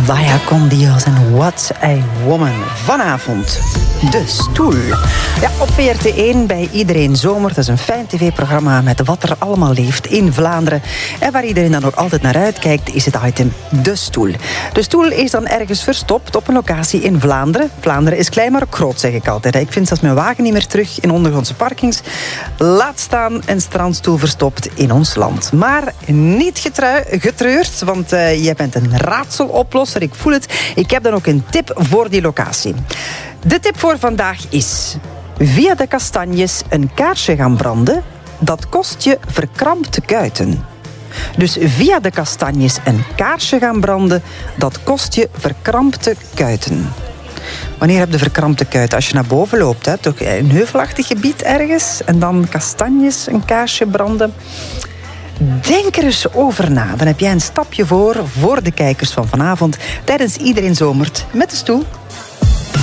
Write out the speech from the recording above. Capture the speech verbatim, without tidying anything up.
Vaya con Dios en What a Woman. Vanavond De Stoel. Ja, op V R T één bij Iedereen Zomer. Dat is een fijn tv-programma met wat er allemaal leeft in Vlaanderen. En waar iedereen dan ook altijd naar uitkijkt, is het item De Stoel. De Stoel is dan ergens verstopt op een locatie in Vlaanderen. Vlaanderen is klein, maar ook groot, zeg ik altijd. Ik vind zelfs mijn wagen niet meer terug in ondergrondse parkings. Laat staan een strandstoel verstopt in ons land. Maar niet getrui, getreurd, want uh, jij bent een raadseloplosser. Ik voel het. Ik heb dan ook een tip voor die locatie. De tip voor vandaag is: via de kastanjes een kaarsje gaan branden, dat kost je verkrampte kuiten. Dus via de kastanjes een kaarsje gaan branden, dat kost je verkrampte kuiten. Wanneer heb je verkrampte kuiten? Als je naar boven loopt, hè? Toch een heuvelachtig gebied ergens, en dan kastanjes, een kaarsje branden. Denk er eens over na. Dan heb jij een stapje voor, voor de kijkers van vanavond, tijdens Iedereen Zomert met De Stoel.